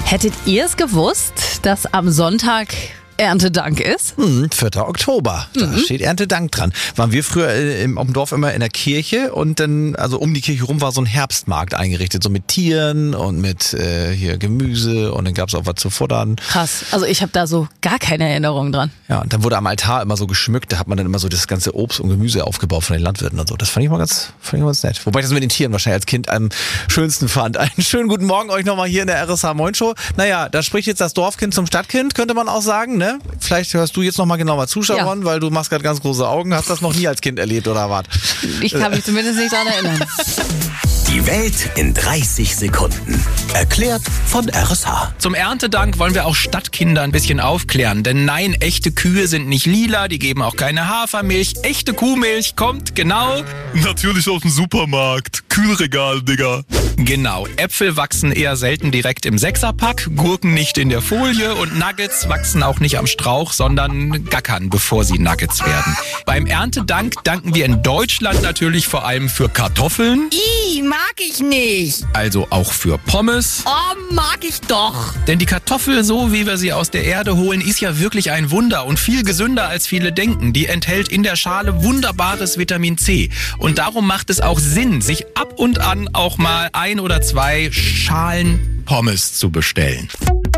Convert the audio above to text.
Hättet ihr es gewusst, dass am Sonntag Erntedank ist? 4. Oktober, da steht Erntedank dran. Waren wir früher auf dem Dorf immer in der Kirche und dann, also um die Kirche rum war so ein Herbstmarkt eingerichtet, so mit Tieren und mit hier Gemüse und dann gab's auch was zu futtern. Krass, also ich habe da so gar keine Erinnerung dran. Ja, und dann wurde am Altar immer so geschmückt, da hat man dann immer so das ganze Obst und Gemüse aufgebaut von den Landwirten und so. Das fand ich mal ganz nett. Wobei ich das mit den Tieren wahrscheinlich als Kind am schönsten fand. Einen schönen guten Morgen euch nochmal hier in der RSH Moin Show. Naja, da spricht jetzt das Dorfkind zum Stadtkind, könnte man auch sagen, ne? Vielleicht hörst du jetzt nochmal genauer Zuschauern, weil du machst gerade ganz große Augen. Hast das noch nie als Kind erlebt oder was? Ich kann mich zumindest nicht daran erinnern. Die Welt in 30 Sekunden. Erklärt von RSH. Zum Erntedank wollen wir auch Stadtkinder ein bisschen aufklären. Denn nein, echte Kühe sind nicht lila, die geben auch keine Hafermilch. Echte Kuhmilch kommt genau... Natürlich aus dem Supermarkt. Kühlregal, Digga. Genau, Äpfel wachsen eher selten direkt im Sechserpack, Gurken nicht in der Folie und Nuggets wachsen auch nicht am Strauch, sondern gackern, bevor sie Nuggets werden. Beim Erntedank danken wir in Deutschland natürlich vor allem für Kartoffeln. Mag ich nicht. Also auch für Pommes. Oh, mag ich doch. Denn die Kartoffel, so wie wir sie aus der Erde holen, ist ja wirklich ein Wunder und viel gesünder als viele denken. Die enthält in der Schale wunderbares Vitamin C. Und darum macht es auch Sinn, sich ab und an auch mal 1 oder 2 Schalen Pommes zu bestellen.